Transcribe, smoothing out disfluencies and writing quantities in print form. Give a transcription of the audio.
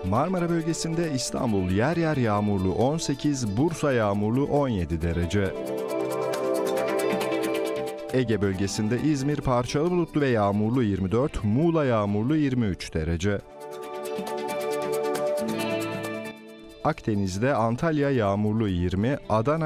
Marmara bölgesinde İstanbul yer yer yağmurlu 18, Bursa yağmurlu 17 derece. Ege bölgesinde İzmir parçalı bulutlu ve yağmurlu 24, Muğla yağmurlu 23 derece. Akdeniz'de Antalya yağmurlu 20, Adana